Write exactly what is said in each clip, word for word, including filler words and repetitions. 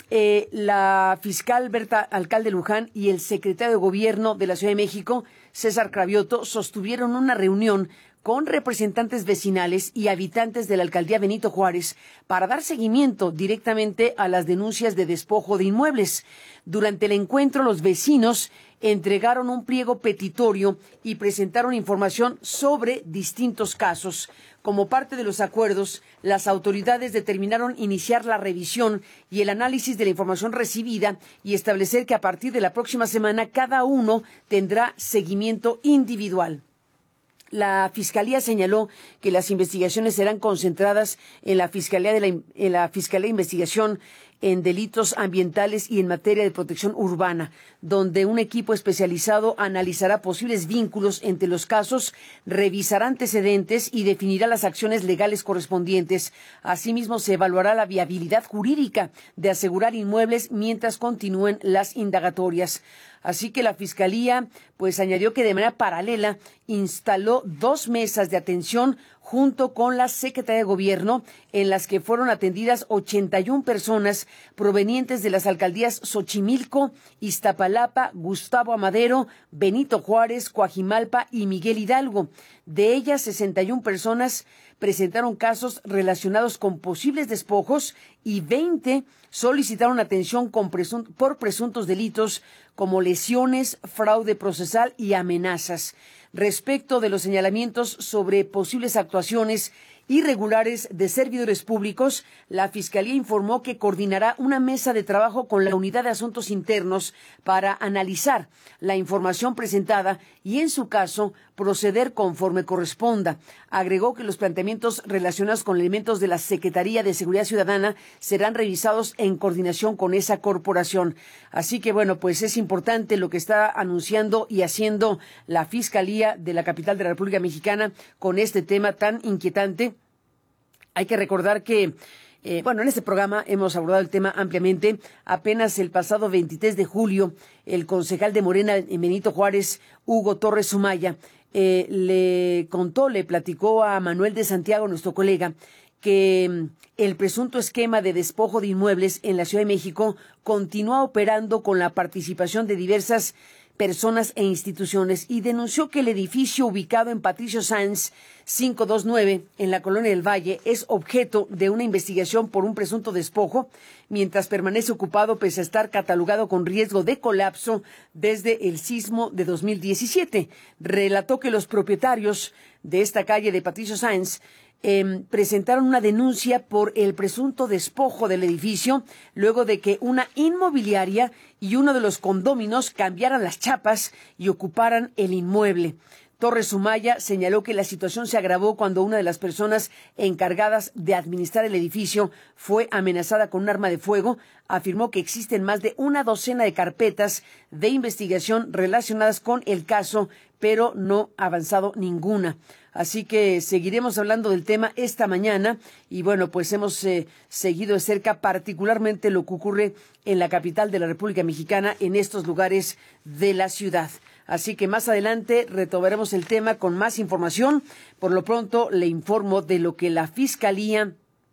eh, la fiscal Berta Alcalde Luján y el secretario de Gobierno de la Ciudad de México, César Cravioto, sostuvieron una reunión con representantes vecinales y habitantes de la alcaldía Benito Juárez para dar seguimiento directamente a las denuncias de despojo de inmuebles. Durante el encuentro, los vecinos entregaron un pliego petitorio y presentaron información sobre distintos casos. Como parte de los acuerdos, las autoridades determinaron iniciar la revisión y el análisis de la información recibida y establecer que a partir de la próxima semana cada uno tendrá seguimiento individual. La Fiscalía señaló que las investigaciones serán concentradas en la Fiscalía de la, en la Fiscalía de Investigación en Delitos Ambientales y en materia de protección urbana, donde un equipo especializado analizará posibles vínculos entre los casos, revisará antecedentes y definirá las acciones legales correspondientes. Asimismo, se evaluará la viabilidad jurídica de asegurar inmuebles mientras continúen las indagatorias. Así que la Fiscalía, pues, añadió que de manera paralela instaló dos mesas de atención junto con la Secretaría de Gobierno, en las que fueron atendidas ochenta y una personas provenientes de las alcaldías Xochimilco, Iztapalapa, Gustavo Amadero, Benito Juárez, Coajimalpa y Miguel Hidalgo. De ellas, sesenta y una personas presentaron casos relacionados con posibles despojos y veinte solicitaron atención con presun- por presuntos delitos como lesiones, fraude procesal y amenazas. Respecto de los señalamientos sobre posibles actuaciones irregulares de servidores públicos, la Fiscalía informó que coordinará una mesa de trabajo con la Unidad de Asuntos Internos para analizar la información presentada y, en su caso, proceder conforme corresponda. Agregó que los planteamientos relacionados con elementos de la Secretaría de Seguridad Ciudadana serán revisados en coordinación con esa corporación. Así que, bueno, pues es importante lo que está anunciando y haciendo la Fiscalía de la capital de la República Mexicana con este tema tan inquietante. Hay que recordar que, eh, bueno, en este programa hemos abordado el tema ampliamente. Apenas el pasado veintitrés de julio, el concejal de Morena en Benito Juárez, Hugo Torres Sumaya, eh, le contó, le platicó a Manuel de Santiago, nuestro colega, que mm, el presunto esquema de despojo de inmuebles en la Ciudad de México continúa operando con la participación de diversas personas e instituciones, y denunció que el edificio ubicado en Patricio Sáenz quinientos veintinueve en la Colonia del Valle es objeto de una investigación por un presunto despojo, mientras permanece ocupado pese a estar catalogado con riesgo de colapso desde el sismo de dos mil diecisiete. Relató que los propietarios de esta calle de Patricio Sáenz Eh, presentaron una denuncia por el presunto despojo del edificio luego de que una inmobiliaria y uno de los condóminos cambiaran las chapas y ocuparan el inmueble. Torres Sumaya señaló que la situación se agravó cuando una de las personas encargadas de administrar el edificio fue amenazada con un arma de fuego. Afirmó que existen más de una docena de carpetas de investigación relacionadas con el caso, pero no ha avanzado ninguna. Así que seguiremos hablando del tema esta mañana y, bueno, pues hemos eh, seguido de cerca particularmente lo que ocurre en la capital de la República Mexicana, en estos lugares de la ciudad. Así que más adelante retomaremos el tema con más información. Por lo pronto le informo de lo que la Fiscalía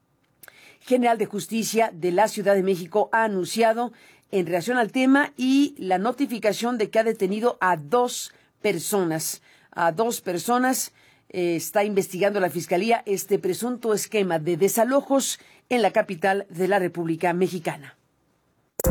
General de Justicia de la Ciudad de México ha anunciado en relación al tema y la notificación de que ha detenido a dos personas, a dos personas. Eh, está investigando la Fiscalía este presunto esquema de desalojos en la capital de la República Mexicana.